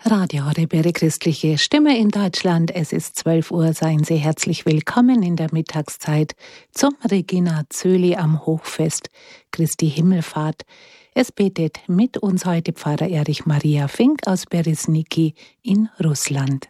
Radio Horeb, christliche Stimme in Deutschland. Es ist 12 Uhr. Seien Sie herzlich willkommen in der Mittagszeit zum Regina Coeli am Hochfest Christi Himmelfahrt. Es betet mit uns heute Pfarrer Erich Maria Fink aus Beresniki in Russland.